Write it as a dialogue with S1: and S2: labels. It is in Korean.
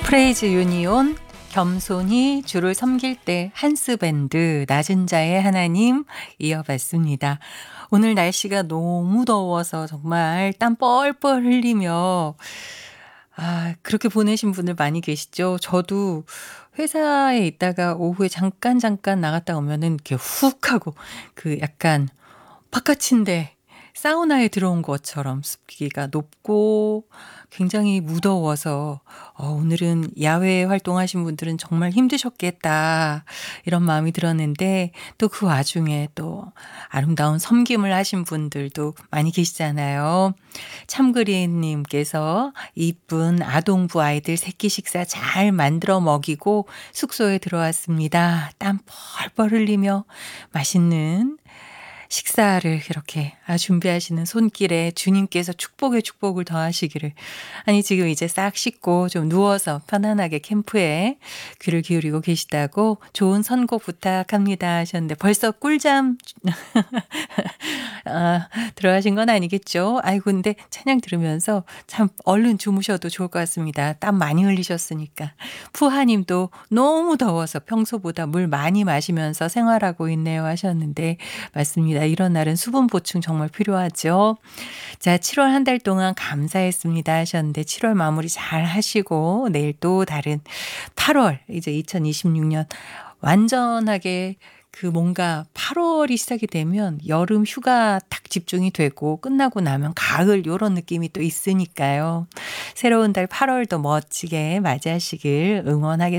S1: 프레이즈 유니온 겸손히 주를 섬길 때 한스 밴드 낮은 자의 하나님 이어봤습니다. 오늘 날씨가 너무 더워서 정말 땀 뻘뻘 흘리며 그렇게 보내신 분들 많이 계시죠? 저도 회사에 있다가 오후에 잠깐 나갔다 오면은 이렇게 훅 하고 그 약간 바깥인데 사우나에 들어온 것처럼 습기가 높고 굉장히 무더워서 오늘은 야외 활동하신 분들은 정말 힘드셨겠다 이런 마음이 들었는데 또 그 와중에 또 아름다운 섬김을 하신 분들도 많이 계시잖아요. 참그리님께서 이쁜 아동부 아이들 새끼 식사 잘 만들어 먹이고 숙소에 들어왔습니다. 땀 펄펄 흘리며 맛있는 식사를 이렇게 준비하시는 손길에 주님께서 축복에 축복을 더하시기를. 아니 지금 이제 싹 씻고 좀 누워서 편안하게 캠프에 귀를 기울이고 계시다고 좋은 선곡 부탁합니다 하셨는데 벌써 꿀잠 들어가신 건 아니겠죠? 아이고 근데 찬양 들으면서 참 얼른 주무셔도 좋을 것 같습니다. 땀 많이 흘리셨으니까. 푸하님도 너무 더워서 평소보다 물 많이 마시면서 생활하고 있네요 하셨는데 맞습니다. 이런 날은 수분 보충 정말 필요하죠. 자, 7월 한 달 동안 감사했습니다 하셨는데 7월 마무리 잘 하시고 내일 또 다른 8월 이제 2026년 완전하게 그 뭔가 8월이 시작이 되면 여름 휴가 딱 집중이 되고 끝나고 나면 가을 요런 느낌이 또 있으니까요. 새로운 달 8월도 멋지게 맞이하시길 응원하겠습니다.